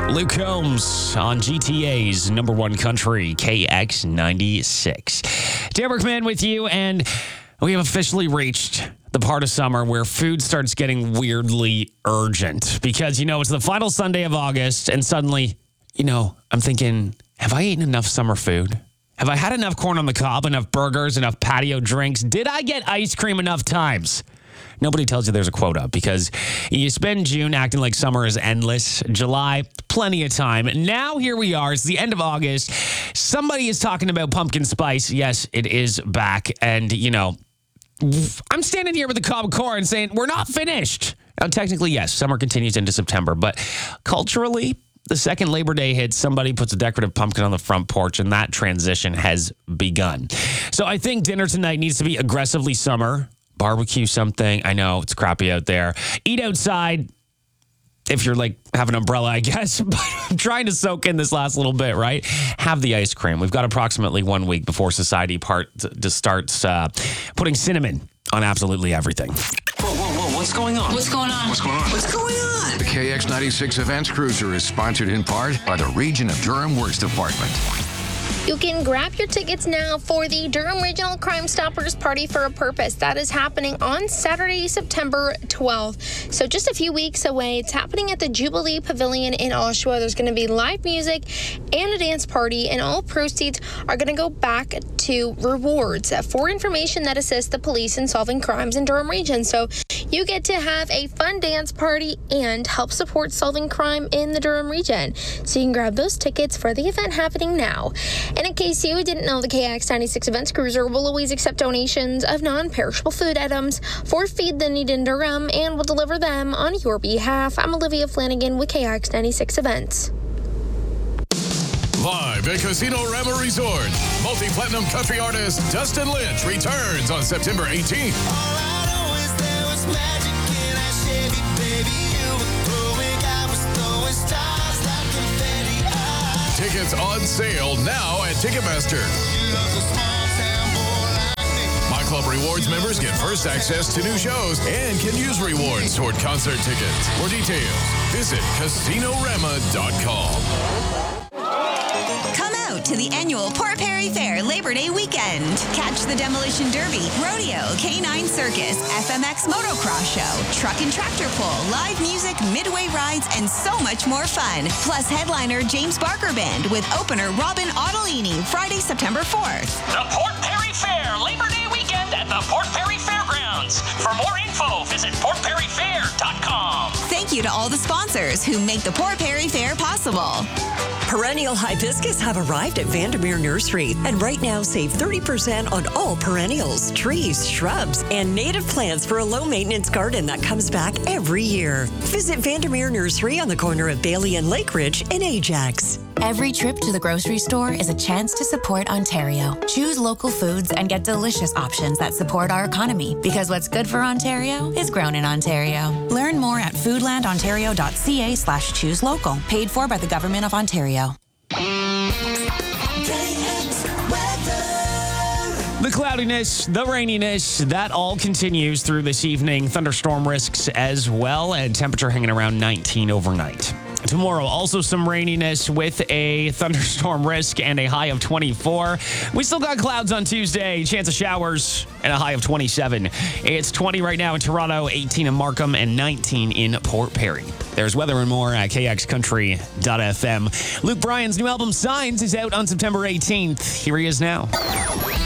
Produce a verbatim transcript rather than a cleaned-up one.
Luke Combs on G T A's number one country, K X ninety-six. Dan Berkman with you, and we have officially reached the part of summer where food starts getting weirdly urgent because, you know, it's the final Sunday of August, and suddenly, you know, I'm thinking, have I eaten enough summer food? Have I had enough corn on the cob, enough burgers, enough patio drinks? Did I get ice cream enough times? Nobody tells you there's a quota because you spend June acting like summer is endless. July, plenty of time. Now here we are. It's the end of August. Somebody is talking about pumpkin spice. Yes, it is back. And, you know, I'm standing here with the cob corn saying we're not finished. Now, technically, yes, summer continues into September. But culturally, the second Labor Day hits, somebody puts a decorative pumpkin on the front porch, and that transition has begun. So I think dinner tonight needs to be aggressively summer. Barbecue something. I know it's crappy out there. Eat outside if you're like have an umbrella, I guess. But I'm trying to soak in this last little bit, right? Have the ice cream. We've got approximately one week before society part to starts uh, putting cinnamon on absolutely everything. Whoa, whoa, whoa! What's going on? What's going on? What's going on? What's going on? The K X ninety-six Events Cruiser is sponsored in part by the Region of Durham Works Department. You can grab your tickets now for the Durham Regional Crime Stoppers Party for a Purpose. That is happening on Saturday, September twelfth. So just a few weeks away. It's happening at the Jubilee Pavilion in Oshawa. There's going to be live music and a dance party, and all proceeds are going to go back to rewards for information that assists the police in solving crimes in Durham region. So you get to have a fun dance party and help support solving crime in the Durham region. So you can grab those tickets for the event happening now. And in case you didn't know, the K X ninety-six Events Cruiser will always accept donations of non-perishable food items for Feed the Need in Durham and will deliver them on your behalf. I'm Olivia Flanagan with K X ninety-six Events. Live at Casino Rama Resort, multi-platinum country artist Dustin Lynch returns on September eighteenth. All I know is there was magic in that Chevy, baby. You were glowing, I was throwing stars like confetti. I Tickets on sale now at Ticketmaster. love a small town boy like me. My Club Rewards members get first access to new shows and can use rewards toward concert tickets. For details, visit casino rama dot com. Come out to the annual Port Perry Fair Labor Day weekend. Catch the Demolition Derby, Rodeo, K nine Circus, F M X Motocross Show, Truck and Tractor Pull, live music, midway rides, and so much more fun. Plus headliner James Barker Band with opener Robin Ottolini, Friday, September fourth. The Port Perry Fair Labor Day weekend at the Port Perry Fairgrounds. For more info, visit port perry fair dot com. Thank you to all the sponsors who make the Port Perry Fair possible. Perennial hibiscus have arrived at Vandermeer Nursery, and right now save thirty percent on all perennials, trees, shrubs, and native plants for a low-maintenance garden that comes back every year. Visit Vandermeer Nursery on the corner of Bailey and Lake Ridge in Ajax. Every trip to the grocery store is a chance to support Ontario. Choose local foods and get delicious options that support our economy, because what's good for Ontario is grown in Ontario. Learn more at foodlandontario.ca slash choose local. Paid for by the Government of Ontario. The cloudiness, the raininess, that all continues through this evening. Thunderstorm risks as well, and temperature hanging around nineteen overnight. Tomorrow, also some raininess with a thunderstorm risk and a high of twenty-four. We still got clouds on Tuesday, chance of showers, and a high of twenty-seven. It's twenty right now in Toronto, eighteen in Markham, and nineteen in Port Perry. There's weather and more at k x country dot f m. Luke Bryan's new album, Signs, is out on September eighteenth. Here he is now.